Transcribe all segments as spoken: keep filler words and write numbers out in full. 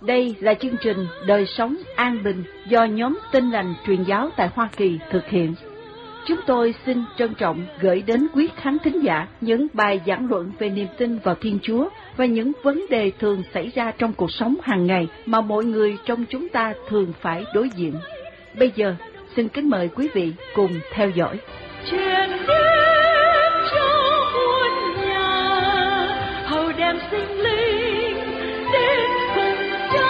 Đây là chương trình Đời sống an bình do nhóm Tin Lành Truyền giáo tại Hoa Kỳ thực hiện. Chúng tôi xin trân trọng gửi đến quý khán thính giả những bài giảng luận về niềm tin vào Thiên Chúa và những vấn đề thường xảy ra trong cuộc sống hàng ngày mà mọi người trong chúng ta thường phải đối diện. Bây giờ, xin kính mời quý vị cùng theo dõi. Truyền đến cho muôn nhà, hầu đem sinh linh đến cùng Cha.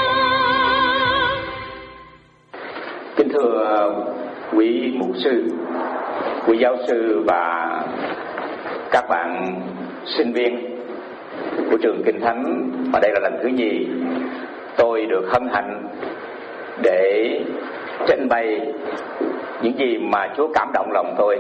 Kính thưa quý mục sư, quý giáo sư và các bạn sinh viên của trường Kinh Thánh, và đây là lần thứ nhì tôi được hân hạnh để trình bày những gì mà Chúa cảm động lòng tôi.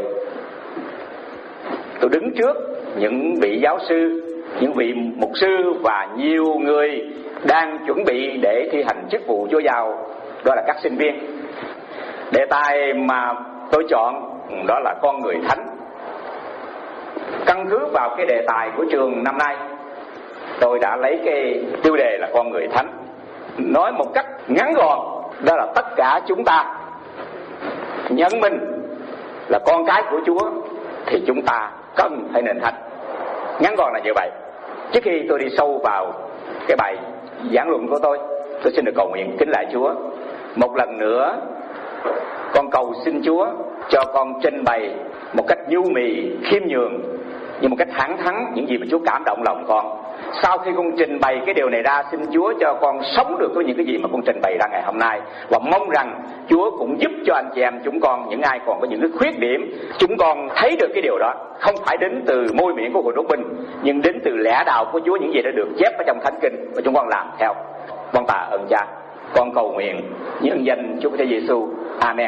Tôi đứng trước những vị giáo sư, những vị mục sư và nhiều người đang chuẩn bị để thi hành chức vụ Chúa giao, đó là các sinh viên. Đề tài mà tôi chọn đó là con người thánh. Căn cứ vào cái đề tài của trường năm nay, tôi đã lấy cái tiêu đề là con người thánh. Nói một cách ngắn gọn, đó là tất cả chúng ta nhận mình là con cái của Chúa thì chúng ta cần phải nên thánh. Ngắn gọn là như vậy. Trước khi tôi đi sâu vào cái bài giảng luận của tôi, tôi xin được cầu nguyện kính lại Chúa. Một lần nữa, con cầu xin Chúa cho con trình bày một cách nhu mì, khiêm nhường, nhưng một cách thẳng thắn những gì mà Chúa cảm động lòng con. Sau khi con trình bày cái điều này ra, xin Chúa cho con sống được với những cái gì mà con trình bày ra ngày hôm nay, và mong rằng Chúa cũng giúp cho anh chị em chúng con, những ai còn có những cái khuyết điểm, chúng con thấy được cái điều đó không phải đến từ môi miệng của Hội Đốc Binh, nhưng đến từ lẽ đạo của Chúa, những gì đã được chép ở trong Thánh Kinh, và chúng con làm theo. Con tạ ơn Cha. Con cầu nguyện nhân danh Chúa Giêsu Giêsu. Amen.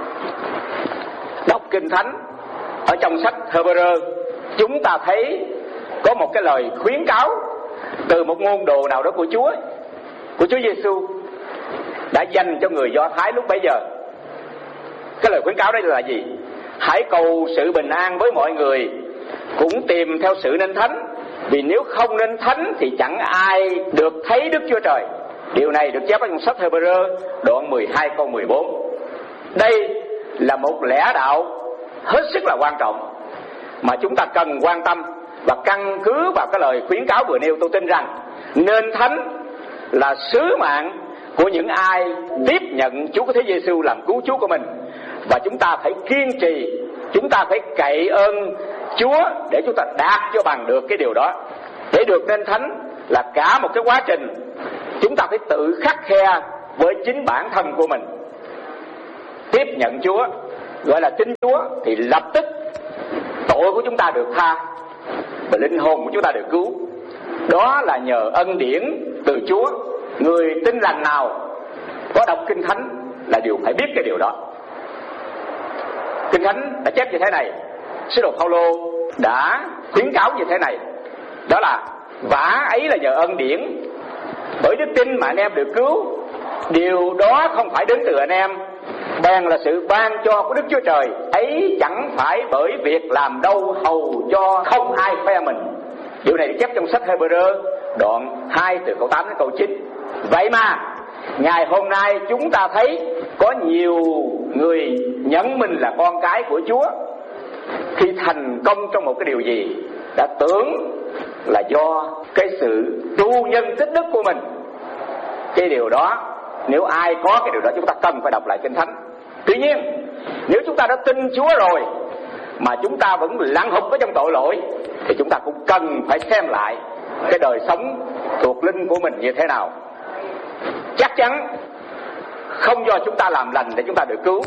Đọc Kinh Thánh ở trong sách Hebrew, chúng ta thấy có một cái lời khuyến cáo từ một môn đồ nào đó của Chúa, của Chúa Giêsu đã dành cho người Do Thái lúc bấy giờ. Cái lời khuyến cáo đó là gì? Hãy cầu sự bình an với mọi người, cũng tìm theo sự nên thánh, vì nếu không nên thánh thì chẳng ai được thấy Đức Chúa Trời. Điều này được chép ở trong sách Hebrew đoạn mười hai câu mười bốn. Đây là một lẽ đạo hết sức là quan trọng mà chúng ta cần quan tâm, và căn cứ vào cái lời khuyến cáo vừa nêu, tôi tin rằng nên thánh là sứ mạng của những ai tiếp nhận Chúa Thế Giêsu làm cứu Chúa của mình. Và chúng ta phải kiên trì, chúng ta phải cậy ơn Chúa để chúng ta đạt cho bằng được cái điều đó. Để được nên thánh là cả một cái quá trình chúng ta phải tự khắt khe với chính bản thân của mình. Tiếp nhận Chúa, gọi là tin Chúa, thì lập tức tội của chúng ta được tha và linh hồn của chúng ta được cứu. Đó là nhờ ân điển từ Chúa. Người tin lành nào có đọc Kinh Thánh là đều phải biết cái điều đó. Kinh Thánh đã chép như thế này, sứ đồ Phaolô đã khuyến cáo như thế này, đó là vả ấy là nhờ ân điển, bởi đức tin mà anh em được cứu. Điều đó không phải đến từ anh em, bèn là sự ban cho của Đức Chúa Trời, ấy chẳng phải bởi việc làm đâu hầu cho không ai khoe mình. Điều này được chép trong sách Hebrew đoạn hai từ câu tám đến câu chín. Vậy mà ngày hôm nay chúng ta thấy có nhiều người nhận mình là con cái của Chúa, khi thành công trong một cái điều gì đã tưởng là do cái sự tu nhân tích đức của mình. Cái điều đó, nếu ai có cái điều đó, chúng ta cần phải đọc lại Kinh Thánh. Tuy nhiên, nếu chúng ta đã tin Chúa rồi mà chúng ta vẫn lặn hụt ở trong tội lỗi, thì chúng ta cũng cần phải xem lại cái đời sống thuộc linh của mình như thế nào. Chắc chắn không do chúng ta làm lành để chúng ta được cứu.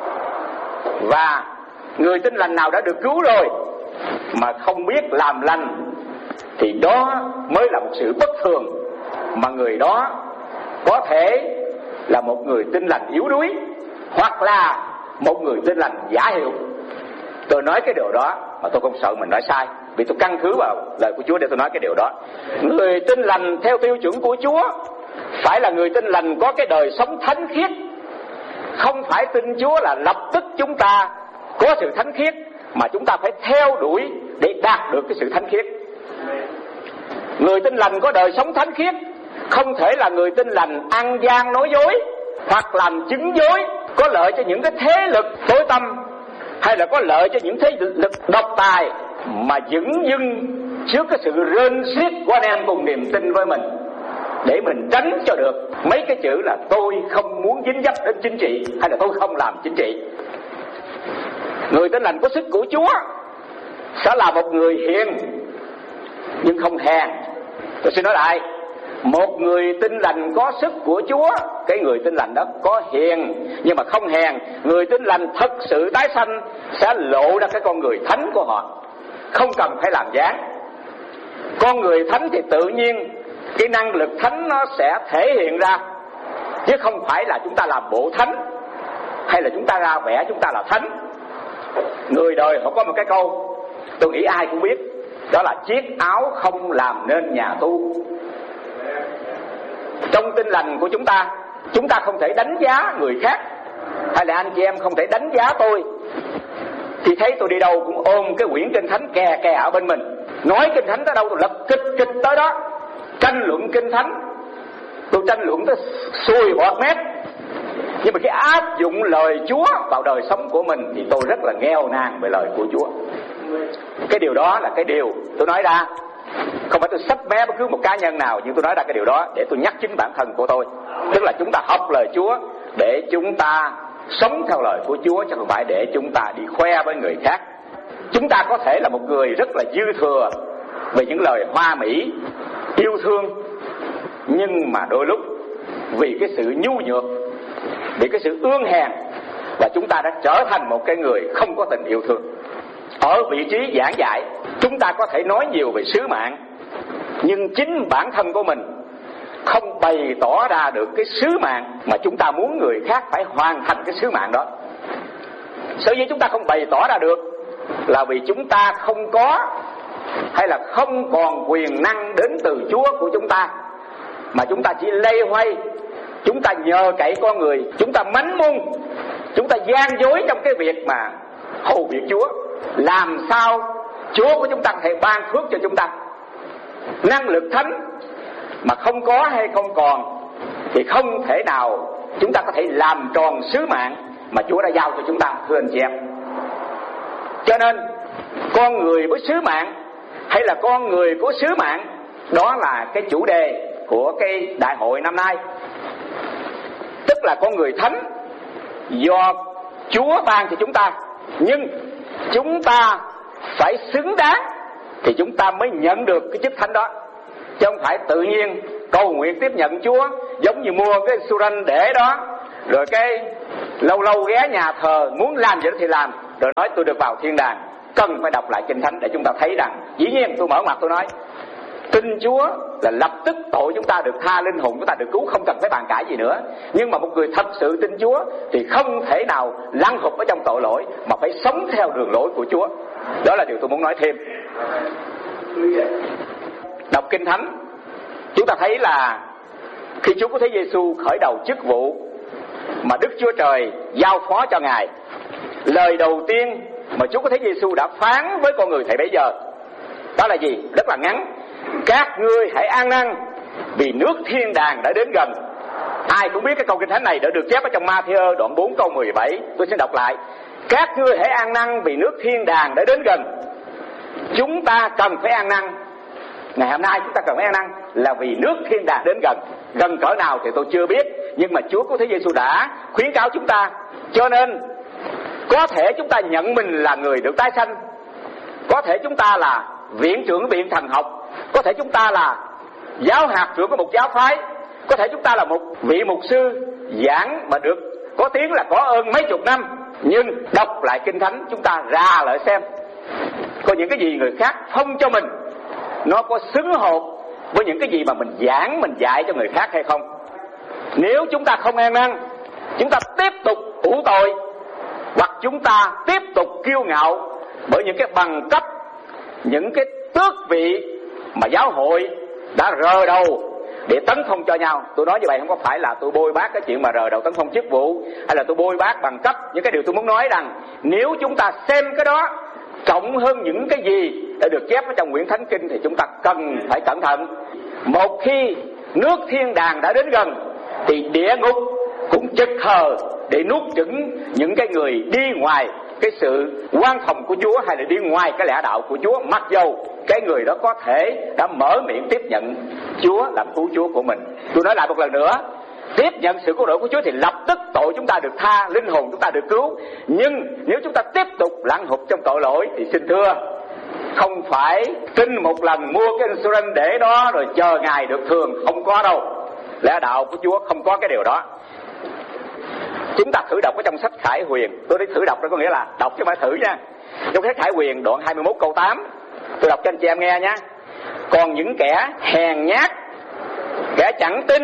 Và người tin lành nào đã được cứu rồi mà không biết làm lành thì đó mới là một sự bất thường, mà người đó có thể là một người tin lành yếu đuối, hoặc là một người tin lành giả hiệu. Tôi nói cái điều đó mà tôi không sợ mình nói sai, vì tôi căn cứ vào lời của Chúa để tôi nói cái điều đó. Người tin lành theo tiêu chuẩn của Chúa phải là người tin lành có cái đời sống thánh khiết. Không phải tin Chúa là lập tức chúng ta có sự thánh khiết, mà chúng ta phải theo đuổi để đạt được cái sự thánh khiết. Người tin lành có đời sống thánh khiết Không thể là người tin lành ăn gian nói dối hoặc làm chứng dối có lợi cho những cái thế lực tối tăm, hay là có lợi cho những thế lực độc tài, mà dửng dưng trước cái sự rên xiết của anh em cùng niềm tin với mình, để mình tránh cho được mấy cái chữ là tôi không muốn dính dấp đến chính trị, hay là tôi không làm chính trị. Người tin lành có sức của Chúa sẽ là một người hiền nhưng không hèn. Tôi xin nói lại, một người tin lành có sức của Chúa, cái người tin lành đó có hiền nhưng mà không hèn. Người tin lành thật sự tái sanh sẽ lộ ra cái con người thánh của họ, không cần phải làm dáng. Con người thánh thì tự nhiên cái năng lực thánh nó sẽ thể hiện ra, chứ không phải là chúng ta làm bộ thánh hay là chúng ta ra vẻ chúng ta là thánh. Người đời họ có một cái câu tôi nghĩ ai cũng biết, đó là chiếc áo không làm nên nhà tu. Trong tin lành của chúng ta, chúng ta không thể đánh giá người khác, hay là anh chị em không thể đánh giá tôi. Thì thấy tôi đi đâu cũng ôm cái quyển kinh thánh kè kè ở bên mình, nói kinh thánh tới đâu tôi lật kịch kịch tới đó, tranh luận kinh thánh, tôi tranh luận tới xuôi bọt mép. Nhưng mà khi áp dụng lời Chúa vào đời sống của mình thì tôi rất là nghèo nàn về lời của Chúa. Cái điều đó là cái điều tôi nói ra, không phải tôi xách bé bất cứ một cá nhân nào, nhưng tôi nói ra cái điều đó để tôi nhắc chính bản thân của tôi. Tức là chúng ta học lời Chúa để chúng ta sống theo lời của Chúa, chứ không phải để chúng ta đi khoe với người khác. Chúng ta có thể là một người rất là dư thừa về những lời hoa mỹ, yêu thương, nhưng mà đôi lúc vì cái sự nhu nhược, vì cái sự ương hèn, và chúng ta đã trở thành một cái người không có tình yêu thương. Ở vị trí giảng dạy, chúng ta có thể nói nhiều về sứ mạng, nhưng chính bản thân của mình không bày tỏ ra được cái sứ mạng mà chúng ta muốn người khác phải hoàn thành cái sứ mạng đó. Sở dĩ chúng ta không bày tỏ ra được là vì chúng ta không có, hay là không còn quyền năng đến từ Chúa của chúng ta, mà chúng ta chỉ lây hoay, chúng ta nhờ cậy con người, chúng ta mánh mung, chúng ta gian dối trong cái việc mà hầu việc Chúa. Làm sao Chúa của chúng ta có thể ban phước cho chúng ta? Năng lực thánh mà không có hay không còn thì không thể nào chúng ta có thể làm tròn sứ mạng mà Chúa đã giao cho chúng ta, thưa anh chị em. Cho nên con người với sứ mạng hay là con người của sứ mạng, đó là cái chủ đề của cái đại hội năm nay. Tức là con người thánh do Chúa ban cho chúng ta, nhưng chúng ta phải xứng đáng thì chúng ta mới nhận được cái chức thánh đó, chứ không phải tự nhiên cầu nguyện tiếp nhận Chúa, giống như mua cái suran để đó, rồi cái lâu lâu ghé nhà thờ muốn làm gì đó thì làm, rồi nói tôi được vào thiên đàng. Cần phải đọc lại kinh thánh để chúng ta thấy rằng, dĩ nhiên tôi mở mặt tôi nói tin Chúa là lập tức tội chúng ta được tha, linh hồn chúng ta được cứu, không cần phải bàn cãi gì nữa. Nhưng mà một người thật sự tin Chúa thì không thể nào lăn hụp ở trong tội lỗi, mà phải sống theo đường lối của Chúa. Đó là điều tôi muốn nói thêm. Đọc kinh thánh, chúng ta thấy là khi Chúa Cứu Thế Giêsu khởi đầu chức vụ mà Đức Chúa Trời giao phó cho Ngài, lời đầu tiên mà Chúa Cứu Thế Giêsu đã phán với con người thầy bấy giờ, đó là gì? Rất là ngắn: các ngươi hãy ăn năn vì nước thiên đàng đã đến gần. Ai cũng biết cái câu kinh thánh này đã được chép ở trong Ma-thi-ơ đoạn bốn câu mười bảy. Tôi xin đọc lại: các ngươi hãy ăn năn vì nước thiên đàng đã đến gần. Chúng ta cần phải ăn năn. Ngày hôm nay chúng ta cần phải ăn năn là vì nước thiên đàng đến gần. Gần cỡ nào thì tôi chưa biết, nhưng mà Chúa Cứu Thế Giêsu đã khuyến cáo chúng ta. Cho nên có thể chúng ta nhận mình là người được tái sanh, có thể chúng ta là viện trưởng viện thần học, có thể chúng ta là giáo hạt trưởng của một giáo phái, có thể chúng ta là một vị mục sư giảng mà được có tiếng là có ơn mấy chục năm. Nhưng đọc lại kinh thánh, chúng ta ra lại xem có những cái gì người khác phong cho mình nó có xứng hợp với những cái gì mà mình giảng, mình dạy cho người khác hay không. Nếu chúng ta không ăn năn, chúng ta tiếp tục ủ tội, hoặc chúng ta tiếp tục kiêu ngạo bởi những cái bằng cấp, những cái tước vị mà giáo hội đã rờ đầu để tấn công cho nhau. Tôi nói như vậy không có phải là tôi bôi bác cái chuyện mà rờ đầu tấn công chức vụ, hay là tôi bôi bác bằng cấp. Những cái điều tôi muốn nói rằng nếu chúng ta xem cái đó trọng hơn những cái gì đã được chép ở trong quyển Thánh Kinh thì chúng ta cần phải cẩn thận. Một khi nước thiên đàng đã đến gần, thì địa ngục cũng chực hờ để nuốt chửng những cái người đi ngoài cái sự quan phòng của Chúa, hay là đi ngoài cái lẽ đạo của Chúa, mặc dầu cái người đó có thể đã mở miệng tiếp nhận Chúa làm cứu Chúa của mình. Tôi nói lại một lần nữa, tiếp nhận sự cứu rỗi của Chúa thì lập tức tội chúng ta được tha, linh hồn chúng ta được cứu. Nhưng nếu chúng ta tiếp tục lặn hụt trong tội lỗi thì xin thưa, không phải tin một lần mua cái insurance để đó rồi chờ ngày được thường, không có đâu. Lẽ đạo của Chúa không có cái điều đó. Chúng ta thử đọc ở trong sách Khải Huyền. Tôi đi thử đọc đó có nghĩa là đọc chứ không phải thử nha. Trong sách Khải Huyền đoạn hai mươi mốt câu tám, tôi đọc cho anh chị em nghe nhé. Còn những kẻ hèn nhát, kẻ chẳng tin,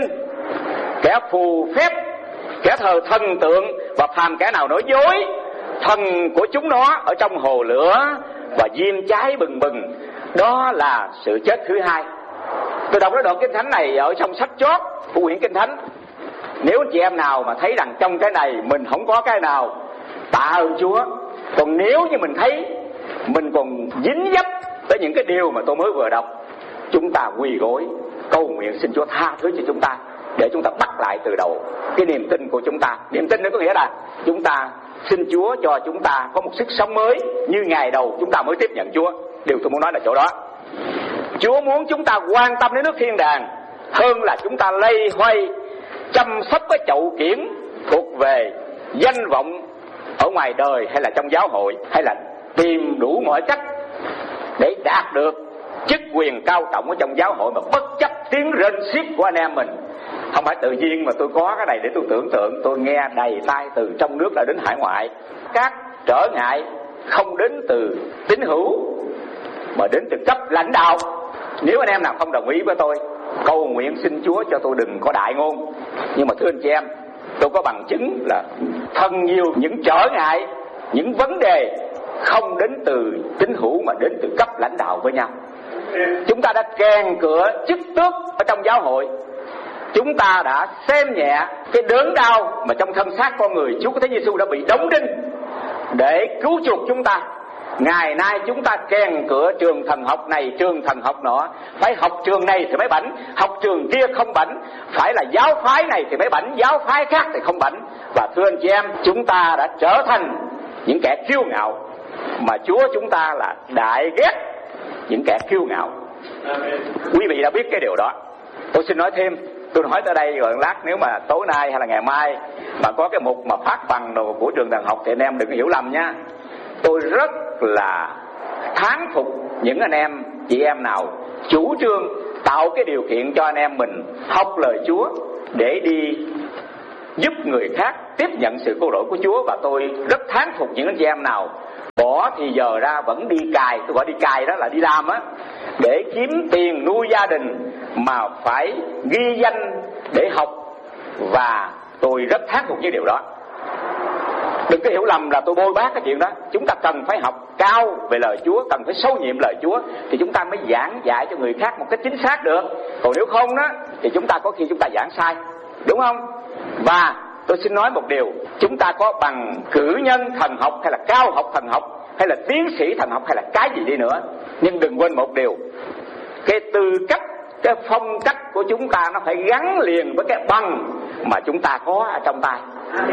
kẻ phù phép, kẻ thờ thần tượng và phàm kẻ nào nói dối, thần của chúng nó ở trong hồ lửa và diêm cháy bừng bừng, đó là sự chết thứ hai. Tôi đọc cái đoạn Kinh Thánh này ở trong sách chót của quyển Kinh Thánh. Nếu chị em nào mà thấy rằng trong cái này mình không có cái nào, tạ ơn Chúa. Còn nếu như mình thấy mình còn dính dấp tới những cái điều mà tôi mới vừa đọc, chúng ta quỳ gối cầu nguyện xin Chúa tha thứ cho chúng ta, để chúng ta bắt lại từ đầu cái niềm tin của chúng ta. Niềm tin đó có nghĩa là chúng ta xin Chúa cho chúng ta có một sức sống mới như ngày đầu chúng ta mới tiếp nhận Chúa. Điều tôi muốn nói là chỗ đó. Chúa muốn chúng ta quan tâm đến nước thiên đàng hơn là chúng ta lây hoay chăm sóc cái chậu kiển thuộc về danh vọng ở ngoài đời hay là trong giáo hội, hay là tìm đủ mọi cách để đạt được chức quyền cao trọng ở trong giáo hội mà bất chấp tiếng rên xiết của anh em mình. Không phải tự nhiên mà tôi có cái này để tôi tưởng tượng. Tôi nghe đầy tai từ trong nước đã đến hải ngoại. Các trở ngại không đến từ tín hữu mà đến từ cấp lãnh đạo. Nếu anh em nào không đồng ý với tôi, cầu nguyện xin Chúa cho tôi đừng có đại ngôn. Nhưng mà thưa anh chị em, tôi có bằng chứng là thân nhiều những trở ngại, những vấn đề không đến từ tín hữu mà đến từ cấp lãnh đạo với nhau. Chúng ta đã kèn cửa chức tước ở trong giáo hội. Chúng ta đã xem nhẹ cái đớn đau mà trong thân xác con người Chúa Thế Giêsu đã bị đóng đinh để cứu chuộc chúng ta. Ngày nay chúng ta kèn cửa trường thần học này, trường thần học nọ. Phải học trường này thì mới bảnh, học trường kia không bảnh. Phải là giáo phái này thì mới bảnh, giáo phái khác thì không bảnh. Và thưa anh chị em, chúng ta đã trở thành những kẻ kiêu ngạo, mà Chúa chúng ta là đại ghét những kẻ kiêu ngạo. Quý vị đã biết cái điều đó. Tôi xin nói thêm, tôi nói tới đây rồi lát nếu mà tối nay hay là ngày mai mà có cái mục mà phát bằng đồ của trường thần học thì anh em đừng có hiểu lầm nha. Tôi rất là thán phục những anh em chị em nào chủ trương tạo cái điều kiện cho anh em mình học lời Chúa để đi giúp người khác tiếp nhận sự cứu rỗi của Chúa. Và tôi rất thán phục những anh chị em nào bỏ thì giờ ra vẫn đi cài, tôi gọi đi cài đó là đi làm á, để kiếm tiền nuôi gia đình mà phải ghi danh để học. Và tôi rất thán phục với điều đó. Đừng có hiểu lầm là tôi bôi bác cái chuyện đó. Chúng ta cần phải học cao về lời Chúa, cần phải sâu nhiệm lời Chúa thì chúng ta mới giảng dạy cho người khác một cách chính xác được. Còn nếu không đó thì chúng ta có khi chúng ta giảng sai, đúng không? Và tôi xin nói một điều, chúng ta có bằng cử nhân thần học hay là cao học thần học hay là tiến sĩ thần học hay là cái gì đi nữa, nhưng đừng quên một điều, cái tư cách, cái phong cách của chúng ta nó phải gắn liền với cái bằng mà chúng ta có ở trong tay.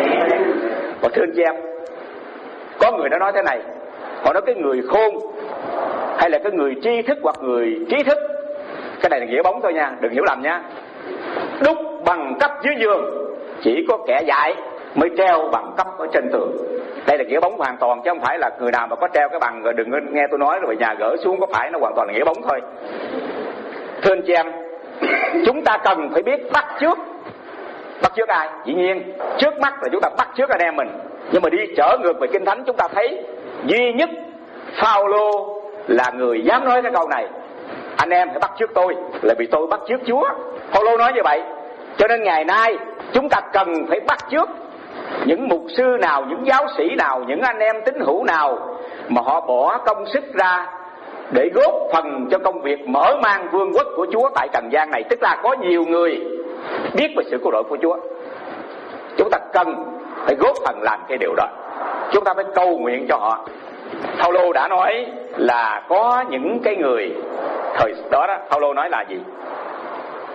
Và thưa anh chị em, có người đã nói thế này, họ nói cái người khôn hay là cái người tri thức hoặc người trí thức, cái này là nghĩa bóng thôi nha, đừng hiểu lầm nha. Đúc bằng cấp dưới giường, chỉ có kẻ dạy mới treo bằng cấp ở trên tường. Đây là nghĩa bóng hoàn toàn, chứ không phải là người nào mà có treo cái bằng rồi đừng nghe tôi nói rồi về nhà gỡ xuống, có phải, nó hoàn toàn là nghĩa bóng thôi. Thưa anh chị em, chúng ta cần phải biết bắt chước. Bắt chước ai? Dĩ nhiên trước mắt là chúng ta bắt chước anh em mình. Nhưng mà đi trở ngược về Kinh Thánh, chúng ta thấy duy nhất Phao-lô là người dám nói cái câu này: anh em phải bắt chước tôi, là vì tôi bắt chước Chúa. Phao-lô nói như vậy. Cho nên ngày nay chúng ta cần phải bắt chước những mục sư nào, những giáo sĩ nào, những anh em tín hữu nào mà họ bỏ công sức ra để góp phần cho công việc mở mang vương quốc của Chúa tại trần gian này. Tức là có nhiều người biết về sự cứu rỗi của Chúa. Chúng ta cần phải góp phần làm cái điều đó. Chúng ta phải cầu nguyện cho họ. Phao-lô đã nói là có những cái người thời đó đó, Phao-lô nói là gì?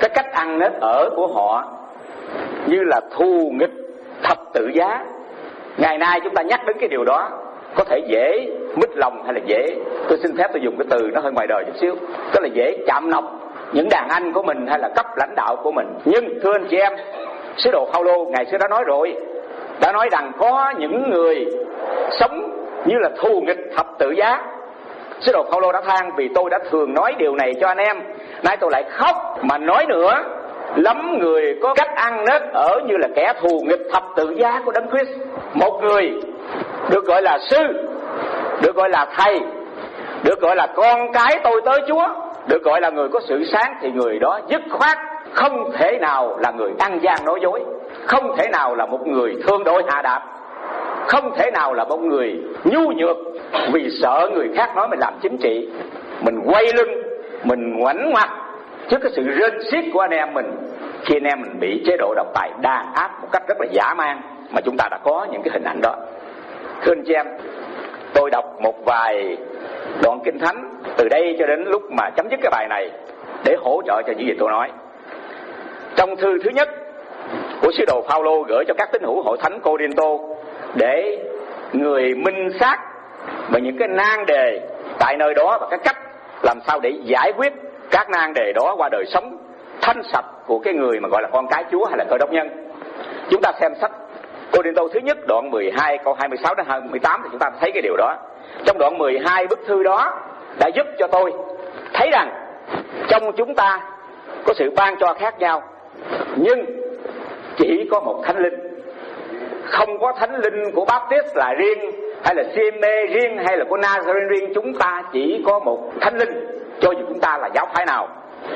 cái cách ăn nết ở của họ như là thù nghịch thập tự giá. Ngày nay chúng ta nhắc đến cái điều đó có thể dễ mít lòng, hay là dễ, tôi xin phép tôi dùng cái từ nó hơi ngoài đời chút xíu, tức là dễ chạm nọc những đàn anh của mình hay là cấp lãnh đạo của mình. Nhưng thưa anh chị em, sứ đồ Phaolô ngày xưa đã nói rồi, đã nói rằng có những người sống như là thù nghịch thập tự giá. Sứ đồ Phaolô đã than: vì tôi đã thường nói điều này cho anh em, nay tôi lại khóc mà nói nữa. Lắm người có cách ăn nết ở như là kẻ thù nghịch thập tự giá của Đấng Christ. Một người được gọi là sư, được gọi là thầy, được gọi là con cái tôi tới Chúa, được gọi là người có sự sáng, thì người đó dứt khoát không thể nào là người ăn gian nói dối, không thể nào là một người thương đội hạ đạp, không thể nào là một người nhu nhược vì sợ người khác nói mình làm chính trị, mình quay lưng, mình ngoảnh mặt trước cái sự rên xiết của anh em mình khi anh em mình bị chế độ độc tài đàn áp một cách rất là dã man, mà chúng ta đã có những cái hình ảnh đó. Thưa anh chị em, tôi đọc một vài đoạn kinh thánh từ đây cho đến lúc mà chấm dứt cái bài này để hỗ trợ cho những gì tôi nói. Trong thư thứ nhất của sứ đồ Phaolô gửi cho các tín hữu hội thánh Cô-rinh-tô, để người minh xác về những cái nan đề tại nơi đó và cái cách làm sao để giải quyết các nan đề đó qua đời sống thanh sạch của cái người mà gọi là con cái Chúa hay là Cơ Đốc nhân. Chúng ta xem sách Cô-rinh-tô thứ nhất đoạn mười hai câu hai mươi sáu đến hai mươi tám thì chúng ta thấy cái điều đó. Trong đoạn mười hai bức thư đó đã giúp cho tôi thấy rằng trong chúng ta có sự ban cho khác nhau, nhưng chỉ có một thánh linh. Không có thánh linh của Baptist là riêng, hay là xê em e riêng, hay là của Nazarene riêng. Chúng ta chỉ có một thánh linh, cho dù chúng ta là giáo phái nào.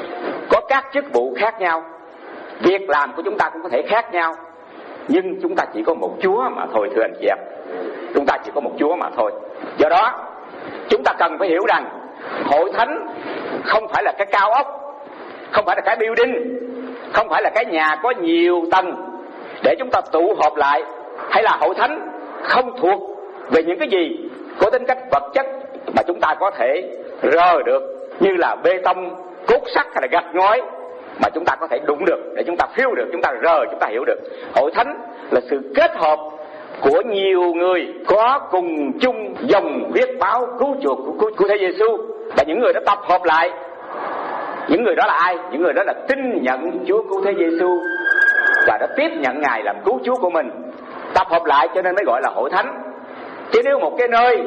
Có các chức vụ khác nhau, việc làm của chúng ta cũng có thể khác nhau, nhưng chúng ta chỉ có một Chúa mà thôi. Thưa anh chị em, chúng ta chỉ có một Chúa mà thôi. Do đó chúng ta cần phải hiểu rằng hội thánh không phải là cái cao ốc, không phải là cái building, không phải là cái nhà có nhiều tầng để chúng ta tụ họp lại, hay là hội thánh không thuộc về những cái gì có tính cách vật chất mà chúng ta có thể rờ được như là bê tông, cốt sắt hay là gạch ngói, mà chúng ta có thể đụng được để chúng ta feel được, chúng ta rờ, chúng ta hiểu được. Hội thánh là sự kết hợp của nhiều người có cùng chung dòng huyết báo cứu chuộc của Cứu Thế Giêsu, và những người đó tập hợp lại. Những người đó là ai? Những người đó là tin nhận Chúa Cứu Thế Giêsu và đã tiếp nhận Ngài làm cứu Chúa của mình, tập hợp lại cho nên mới gọi là hội thánh. Chứ nếu một cái nơi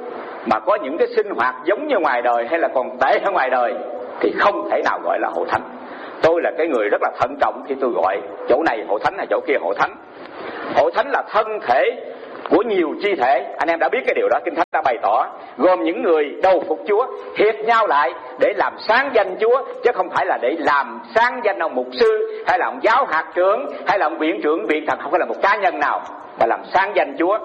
mà có những cái sinh hoạt giống như ngoài đời hay là còn tệ hơn ngoài đời thì không thể nào gọi là hội thánh. Tôi là cái người rất là thận trọng khi tôi gọi chỗ này hội thánh hay chỗ kia hội thánh. Hội thánh là thân thể của nhiều chi thể, anh em đã biết cái điều đó, Kinh Thánh đã bày tỏ, gồm những người đầu phục Chúa hiệp nhau lại để làm sáng danh Chúa, chứ không phải là để làm sáng danh ông mục sư hay là ông giáo hạt trưởng hay là ông viện trưởng viện thần, không phải là một cá nhân nào, mà làm sáng danh Chúa.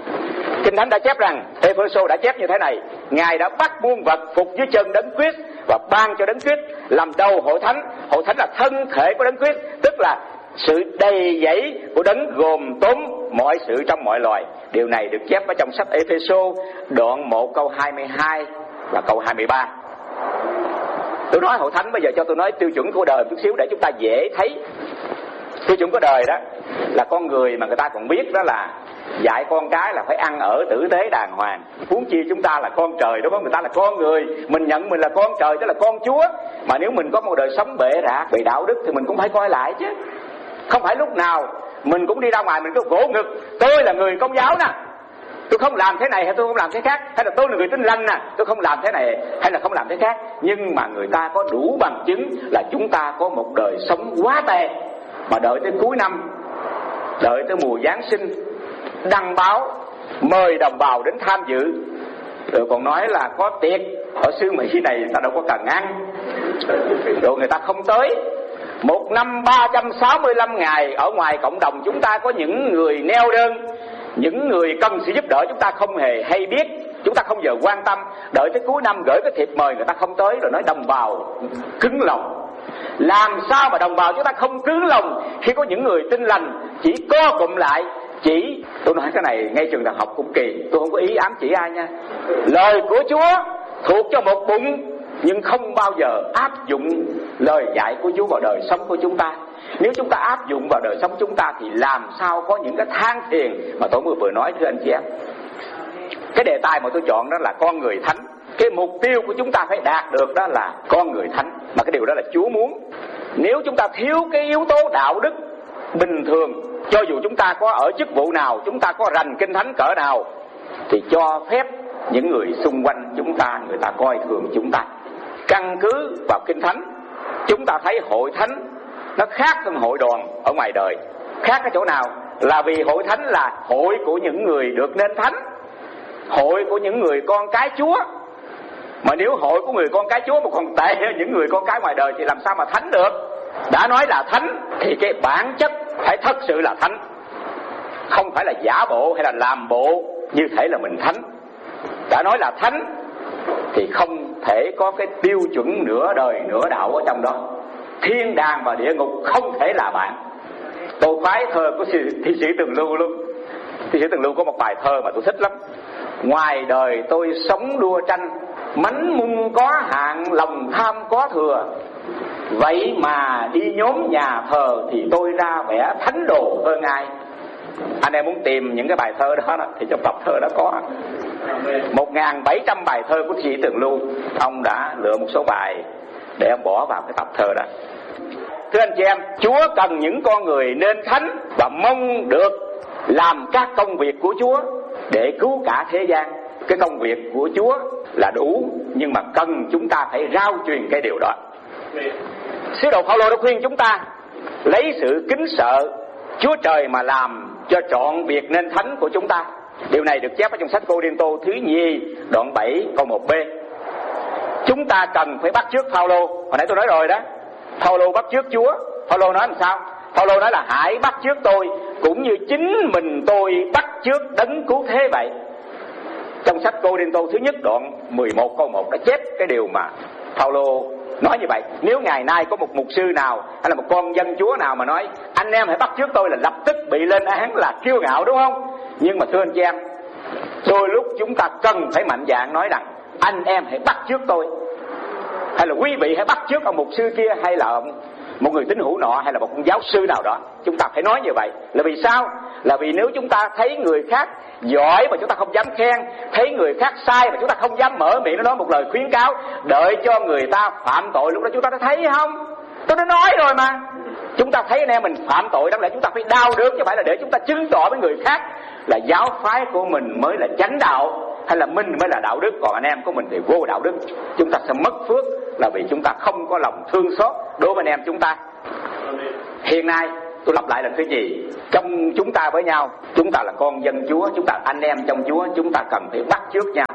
Kinh Thánh đã chép rằng, Ê-phê-sô đã chép như thế này: Ngài đã bắt muôn vật phục dưới chân Đấng Christ và ban cho Đấng Christ làm đầu hội thánh. Hội thánh là thân thể của Đấng Christ, tức là sự đầy dẫy của Đấng gồm tóm mọi sự trong mọi loài. Điều này được chép ở trong sách Ê-phê-sô đoạn một câu hai mươi hai và câu hai mươi ba. Tôi nói hội thánh, bây giờ cho tôi nói tiêu chuẩn của đời chút xíu để chúng ta dễ thấy. Tiêu chuẩn của đời đó là con người mà người ta còn biết đó là dạy con cái là phải ăn ở tử tế đàng hoàng. Huống chi chúng ta là con trời, đúng không? Người ta là con người, mình nhận mình là con trời, tức là con Chúa. Mà nếu mình có một đời sống bệ rạc, về đạo đức thì mình cũng phải coi lại chứ. Không phải lúc nào mình cũng đi ra ngoài mình cứ vỗ ngực: tôi là người Công giáo nè, tôi không làm thế này hay tôi không làm thế khác, hay là tôi là người Tin Lành nè, tôi không làm thế này hay là không làm thế khác. Nhưng mà người ta có đủ bằng chứng là chúng ta có một đời sống quá tệ, mà đợi tới cuối năm, đợi tới mùa Giáng sinh, đăng báo mời đồng bào đến tham dự, rồi còn nói là có tiệc ở xứ Mỹ này ta đâu có cần ăn, rồi người ta không tới. Một năm ba trăm sáu mươi lăm ngày ở ngoài cộng đồng chúng ta có những người neo đơn, những người cần sự giúp đỡ chúng ta không hề hay biết, chúng ta không giờ quan tâm. Đợi tới cuối năm gửi cái thiệp mời người ta không tới, rồi nói đồng bào cứng lòng. Làm sao mà đồng bào chúng ta không cứng lòng khi có những người Tin Lành chỉ co cụm lại, chỉ, tôi nói cái này ngay trường đại học cũng kỳ, tôi không có ý ám chỉ ai nha. Lời của Chúa thuộc cho một bụng nhưng không bao giờ áp dụng lời dạy của Chúa vào đời sống của chúng ta. Nếu chúng ta áp dụng vào đời sống chúng ta thì làm sao có những cái than phiền mà tôi vừa nói thưa anh chị em. Cái đề tài mà tôi chọn đó là con người thánh. Cái mục tiêu của chúng ta phải đạt được đó là con người thánh, mà cái điều đó là Chúa muốn. Nếu chúng ta thiếu cái yếu tố đạo đức bình thường, cho dù chúng ta có ở chức vụ nào, chúng ta có rành kinh thánh cỡ nào, thì cho phép những người xung quanh chúng ta, người ta coi thường chúng ta. Căn cứ vào kinh thánh, chúng ta thấy hội thánh nó khác hơn hội đoàn ở ngoài đời. Khác ở chỗ nào? Là vì hội thánh là hội của những người được nên thánh, hội của những người con cái Chúa. Mà nếu hội của người con cái Chúa mà còn tệ hơn những người con cái ngoài đời thì làm sao mà thánh được? Đã nói là thánh thì cái bản chất phải thật sự là thánh, không phải là giả bộ hay là làm bộ như thể là mình thánh. Đã nói là thánh thì không thể có cái tiêu chuẩn nửa đời nửa đạo ở trong đó. Thiên đàng và địa ngục không thể là bạn. Tôi khoái thơ của thi sĩ Tường Lưu luôn. Thi sĩ Tường Lưu có một bài thơ mà tôi thích lắm. Ngoài đời tôi sống đua tranh, mánh mung có hạn, lòng tham có thừa. Vậy mà đi nhóm nhà thờ thì tôi ra vẻ thánh đồ hơn ai. Anh em muốn tìm những cái bài thơ đó, đó thì trong tập thơ đó có một nghìn bảy trăm bài thơ của thi sĩ Tường Lưu. Ông đã lựa một số bài để ông bỏ vào cái tập thơ đó. Thưa anh chị em, Chúa cần những con người nên thánh và mong được làm các công việc của Chúa để cứu cả thế gian. Cái công việc của Chúa là đủ, nhưng mà cần chúng ta phải rao truyền cái điều đó. Sứ đồ Phaolô đã khuyên chúng ta lấy sự kính sợ Chúa Trời mà làm cho trọn việc nên thánh của chúng ta. Điều này được chép ở trong sách Cô-rinh-tô thứ nhì đoạn bảy câu một b. Chúng ta cần phải bắt chước Phaolô. Hồi nãy tôi nói rồi đó, Phaolô bắt chước Chúa. Phaolô nói làm sao? Phaolô nói là hãy bắt chước tôi cũng như chính mình tôi bắt chước đấng cứu thế vậy. Trong sách Cô-rinh-tô thứ nhất đoạn mười một câu một đã chép cái điều mà Phaolô nói như vậy. Nếu ngày nay có một mục sư nào hay là một con dân Chúa nào mà nói anh em hãy bắt chước tôi là lập tức bị lên án là kiêu ngạo, đúng không? Nhưng mà thưa anh chị em, đôi lúc chúng ta cần phải mạnh dạn nói rằng anh em hãy bắt chước tôi, hay là quý vị hãy bắt chước ông mục sư kia, hay là một người tín hữu nọ, hay là một con giáo sư nào đó. Chúng ta phải nói như vậy. Là vì sao? Là vì nếu chúng ta thấy người khác giỏi mà chúng ta không dám khen, thấy người khác sai mà chúng ta không dám mở miệng nó nói một lời khuyến cáo, đợi cho người ta phạm tội, lúc đó chúng ta đã thấy không? Tôi đã nói rồi mà. Chúng ta thấy anh em mình phạm tội, đáng lẽ chúng ta phải đau đớn, chứ không phải là để chúng ta chứng tỏ với người khác là giáo phái của mình mới là chánh đạo, hay là mình mới là đạo đức, còn anh em của mình thì vô đạo đức. Chúng ta sẽ mất phước là vì chúng ta không có lòng thương xót đối với anh em chúng ta. Hiện nay tôi lặp lại lần thứ nhì, trong chúng ta với nhau, chúng ta là con dân Chúa, chúng ta anh em trong Chúa, chúng ta cần phải bắt chước nhau.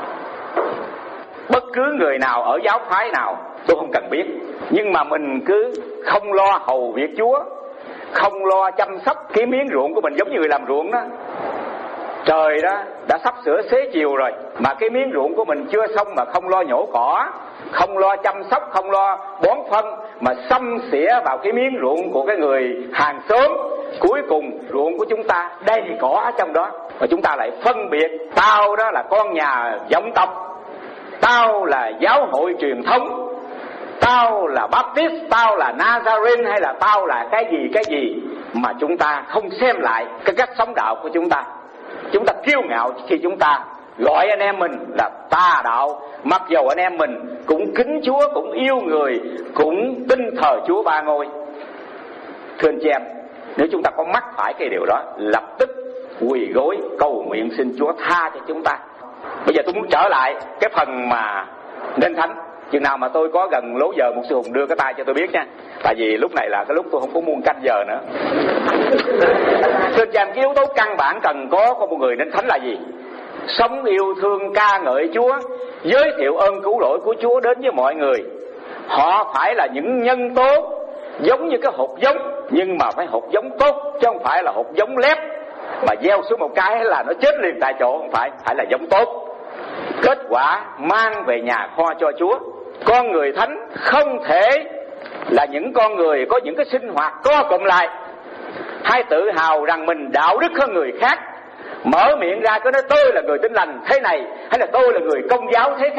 Bất cứ người nào ở giáo phái nào tôi không cần biết, nhưng mà mình cứ không lo hầu việc Chúa, không lo chăm sóc cái miếng ruộng của mình giống như người làm ruộng đó. Trời đó đã sắp sửa xế chiều rồi mà cái miếng ruộng của mình chưa xong mà không lo nhổ cỏ, không lo chăm sóc, không lo bón phân, mà xâm xỉa vào cái miếng ruộng của cái người hàng xóm. Cuối cùng ruộng của chúng ta đầy cỏ ở trong đó, và chúng ta lại phân biệt tao đó là con nhà vọng tộc, tao là giáo hội truyền thống, tao là Baptist, tao là Nazarene, hay là tao là cái gì cái gì, mà chúng ta không xem lại cái cách sống đạo của chúng ta. Chúng ta kiêu ngạo khi chúng ta gọi anh em mình là tà đạo, mặc dầu anh em mình cũng kính Chúa, cũng yêu người, cũng tin thờ Chúa ba ngôi. Thưa anh chị em, nếu chúng ta có mắc phải cái điều đó, lập tức quỳ gối cầu nguyện xin Chúa tha cho chúng ta. Bây giờ tôi muốn trở lại cái phần mà nên thánh. Chừng nào mà tôi có gần lố giờ, một sư Hùng đưa cái tay cho tôi biết nha. Tại vì lúc này là cái lúc tôi không có muôn canh giờ nữa. Thưa anh chị em, cái yếu tố căn bản cần có của một người nên thánh là gì? Sống yêu thương ca ngợi Chúa, giới thiệu ơn cứu rỗi của Chúa đến với mọi người. Họ phải là những nhân tố giống như cái hột giống, nhưng mà phải hột giống tốt, chứ không phải là hột giống lép mà gieo xuống một cái là nó chết liền tại chỗ. Không phải, phải là giống tốt, kết quả mang về nhà kho cho Chúa. Con người thánh không thể là những con người có những cái sinh hoạt co cụm lại, hay tự hào rằng mình đạo đức hơn người khác, mở miệng ra cứ nói tôi là người tin lành thế này, hay là tôi là người công giáo thế khác.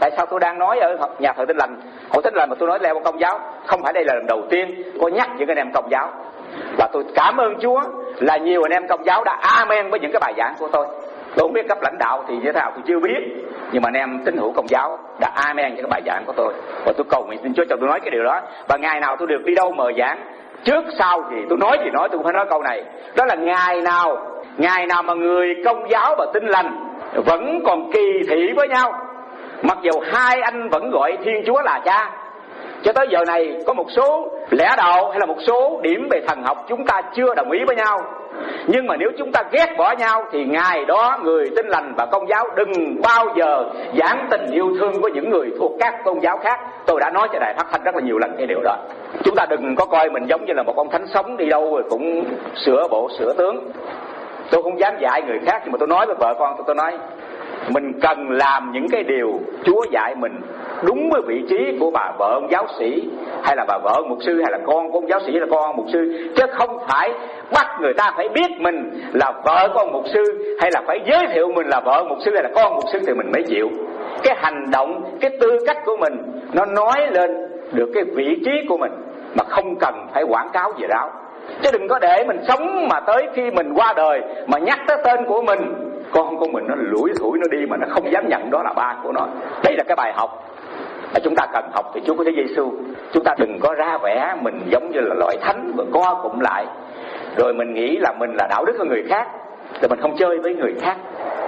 Tại sao tôi đang nói ở nhà thờ Tin Lành, hội Tin Lành mà tôi nói leo Công giáo? Không phải đây là lần đầu tiên tôi nhắc những anh em Công giáo. Và tôi cảm ơn Chúa là nhiều anh em Công giáo đã amen với những cái bài giảng của tôi. Tôi không biết cấp lãnh đạo thì như thế nào tôi chưa biết, nhưng mà anh em tín hữu Công giáo đã amen những cái bài giảng của tôi. Và tôi cầu nguyện xin Chúa cho tôi nói cái điều đó. Và ngày nào tôi được đi đâu mời giảng, trước sau thì tôi nói gì nói tôi cũng phải nói câu này. Đó là ngày nào Ngày nào mà người Công giáo và Tin Lành vẫn còn kỳ thị với nhau, mặc dù hai anh vẫn gọi Thiên Chúa là cha, cho tới giờ này có một số lẽ đạo hay là một số điểm về thần học chúng ta chưa đồng ý với nhau. Nhưng mà nếu chúng ta ghét bỏ nhau thì ngày đó người Tin Lành và Công giáo đừng bao giờ giảng tình yêu thương với những người thuộc các tôn giáo khác. Tôi đã nói cho đài phát thanh rất là nhiều lần cái điều đó. Chúng ta đừng có coi mình giống như là một ông thánh sống đi đâu rồi cũng sửa bộ sửa tướng. Tôi không dám dạy người khác, nhưng mà tôi nói với vợ con tôi, tôi nói mình cần làm những cái điều Chúa dạy mình đúng với vị trí của bà vợ ông giáo sĩ, hay là bà vợ ông mục sư, hay là con của ông giáo sĩ, là con ông mục sư, chứ không phải bắt người ta phải biết mình là vợ của ông mục sư, hay là phải giới thiệu mình là vợ mục sư hay là con mục sư thì mình mới chịu. Cái hành động, cái tư cách của mình nó nói lên được cái vị trí của mình, mà không cần phải quảng cáo về đó. Chứ đừng có để mình sống mà tới khi mình qua đời mà nhắc tới tên của mình, con của mình nó lủi thủi nó đi mà nó không dám nhận đó là ba của nó. Đây là cái bài học mà chúng ta cần học từ Chúa Cứu Thế Giêsu. Chúng ta đừng có ra vẻ mình giống như là loại thánh và co cụm lại, rồi mình nghĩ là mình là đạo đức hơn người khác, rồi mình không chơi với người khác.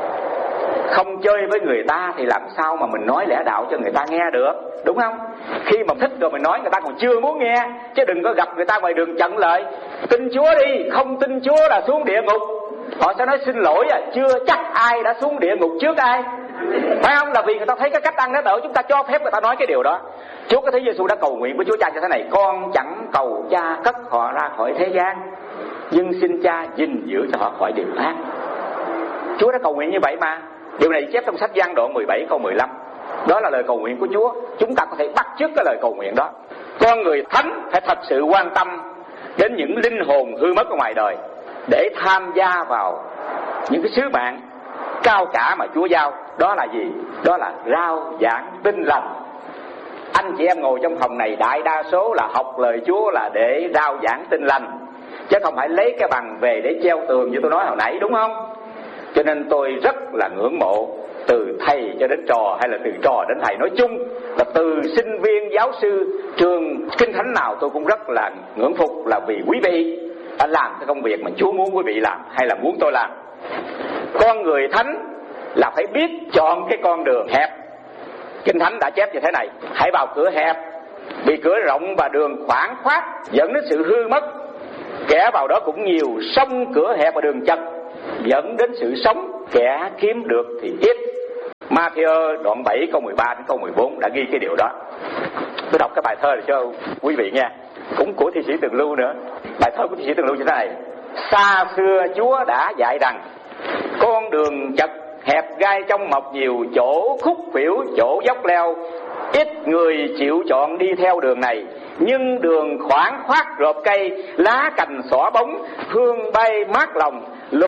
Không chơi với người ta thì làm sao mà mình nói lẽ đạo cho người ta nghe được, đúng không? Khi mà thích rồi mình nói người ta còn chưa muốn nghe. Chứ đừng có gặp người ta ngoài đường chặn lại: tin Chúa đi, không tin Chúa là xuống địa ngục. Họ sẽ nói xin lỗi à, chưa chắc ai đã xuống địa ngục trước ai, phải không? Là vì người ta thấy cái cách ăn nó đỡ, chúng ta cho phép người ta nói cái điều đó. Chúa Cứu Thế Giêsu đã cầu nguyện với Chúa Cha như thế này: con chẳng cầu Cha cất họ ra khỏi thế gian, nhưng xin Cha gìn giữ cho họ khỏi điều ác. Chúa đã cầu nguyện như vậy mà. Điều này chép trong sách Giăng đoạn mười bảy câu mười lăm. Đó là lời cầu nguyện của Chúa. Chúng ta có thể bắt chước cái lời cầu nguyện đó. Con người thánh phải thật sự quan tâm đến những linh hồn hư mất ở ngoài đời, để tham gia vào những cái sứ mạng cao cả mà Chúa giao. Đó là gì? Đó là rao giảng tin lành. Anh chị em ngồi trong phòng này đại đa số là học lời Chúa là để rao giảng tin lành, chứ không phải lấy cái bằng về để treo tường như tôi nói hồi nãy, đúng không? Cho nên tôi rất là ngưỡng mộ từ thầy cho đến trò, hay là từ trò đến thầy nói chung, và từ sinh viên giáo sư trường Kinh Thánh nào tôi cũng rất là ngưỡng phục, là vì quý vị đã làm cái công việc mà Chúa muốn quý vị làm, hay là muốn tôi làm. Con người thánh là phải biết chọn cái con đường hẹp. Kinh Thánh đã chép như thế này: hãy vào cửa hẹp, vì cửa rộng và đường khoảng khoát dẫn đến sự hư mất, kẻ vào đó cũng nhiều. Song cửa hẹp và đường chật dẫn đến sự sống, kẻ kiếm được thì ít. Ma-thi-ơ đoạn bảy câu mười ba đến câu mười bốn đã ghi cái điều đó. Tôi đọc cái bài thơ này cho quý vị nghe, cũng của thi sĩ Tường Lưu nữa. Bài thơ của thi sĩ Tường Lưu như thế này: xa xưa Chúa đã dạy rằng, con đường chật hẹp gai trong mọc nhiều, chỗ khúc khuỷu chỗ dốc leo, ít người chịu chọn đi theo đường này. Nhưng đường khoảng khoát rộp cây, lá cành xõa bóng, hương bay mát lòng,